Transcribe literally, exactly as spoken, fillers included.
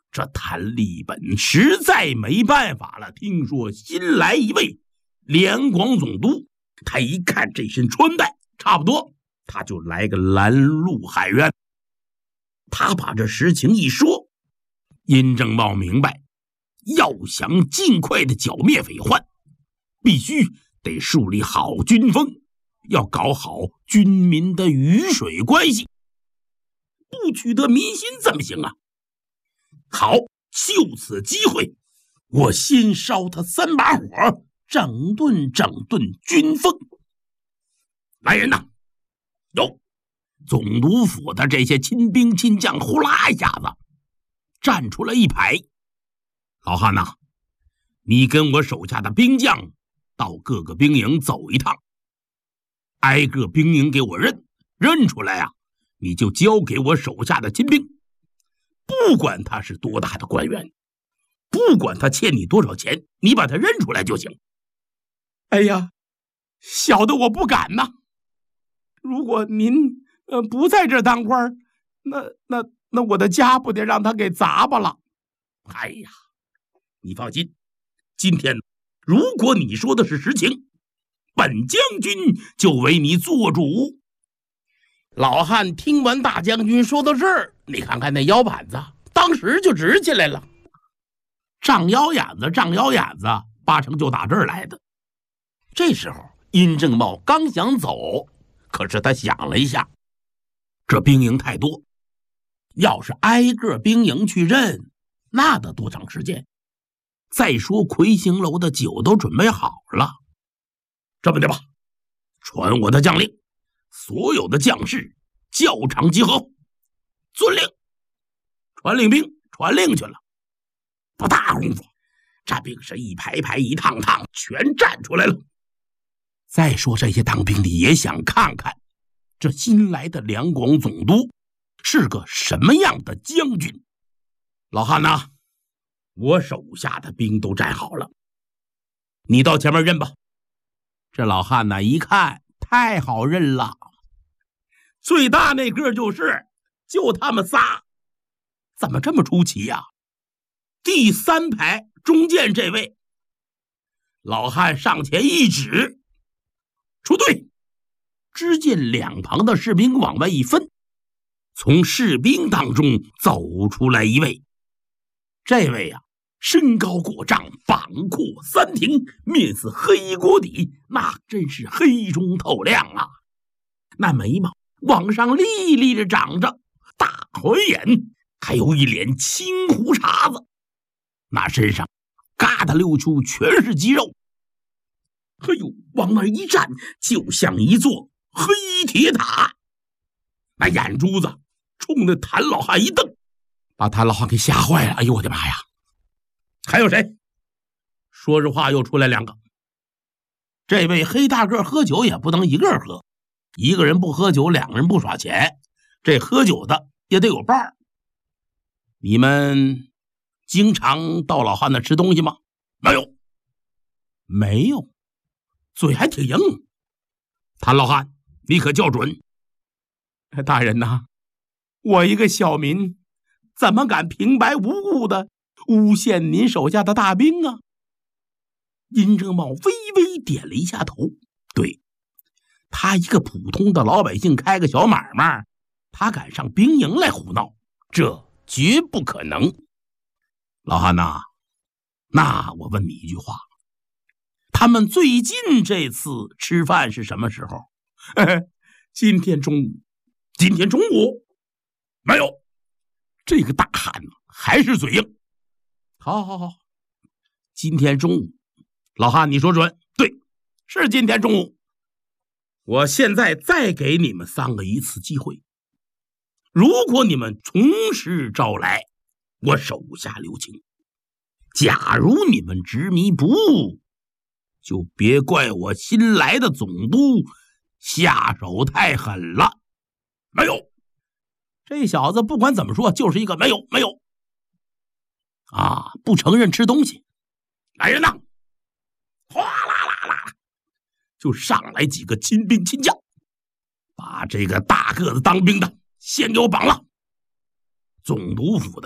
这谭立本实在没办法了，听说新来一位两广总督，他一看这身穿戴差不多，他就来个拦路喊冤。他把这实情一说，殷正茂明白，要想尽快的剿灭匪患，必须得树立好军风，要搞好军民的鱼水关系，不取得民心怎么行啊？好，就此机会，我先烧他三把火，整顿整顿军风。来人呐，有总督府的这些亲兵亲将，呼啦一下子站出来一排。老汉呐，你跟我手下的兵将到各个兵营走一趟，挨个兵营给我认认出来啊，你就交给我手下的亲兵，不管他是多大的官员，不管他欠你多少钱，你把他认出来就行。哎呀，小的我不敢呐。如果您呃不在这当官，那那那我的家不得让他给砸巴了。哎呀，你放心，今天如果你说的是实情，本将军就为你做主。老汉听完大将军说到这儿，你看看那腰板子当时就直起来了。胀腰眼子胀腰眼子八成就打这儿来的。这时候殷正茂刚想走，可是他想了一下，这兵营太多，要是挨个兵营去认，那得多长时间？再说魁星楼的酒都准备好了。这么的吧，传我的将令，所有的将士校场集合，遵令。传令兵传令去了，不大功夫，这兵是一排排一趟趟全站出来了。再说这些当兵的也想看看这新来的两广总督是个什么样的将军。老汉呐，我手下的兵都站好了，你到前面认吧。这老汉呐一看太好认了，最大那个就是就他们仨，怎么这么出奇呀？第三排中间这位，老汉上前一指，出队。只见两旁的士兵往外一分，从士兵当中走出来一位。这位啊，身高过丈，膀阔三庭，面似黑锅底，那真是黑中透亮啊。那眉毛往上立立着长着，大环眼，还有一脸青胡茬子，那身上嘎达溜出全是肌肉。哎呦，往那一站就像一座黑铁塔。那眼珠子冲着谭老汉一瞪，把谭老汉给吓坏了。哎呦我的妈呀！还有谁？说实话又出来两个。这位黑大个喝酒也不能一个人喝，一个人不喝酒，两个人不耍钱，这喝酒的也得有伴儿。你们经常到老汉那吃东西吗？没有。没有，嘴还挺硬。谭老汉，你可叫准。大人呐，我一个小民怎么敢平白无故的诬陷您手下的大兵啊？殷正茂微微点了一下头，对，他一个普通的老百姓开个小买卖，他敢上兵营来胡闹，这绝不可能。老汉呐，那我问你一句话，他们最近这次吃饭是什么时候？嘿嘿，今天中午。今天中午？没有。这个大汉还是嘴硬。好好好，今天中午。老汉你说准。对，是今天中午。我现在再给你们三个一次机会，如果你们从实招来，我手下留情；假如你们执迷不悟，就别怪我新来的总督下手太狠了。没有，这小子不管怎么说就是一个没有没有啊，不承认吃东西。来人呐，哗啦啦啦，就上来几个亲兵亲将，把这个大个子当兵的先给我绑了。总督府的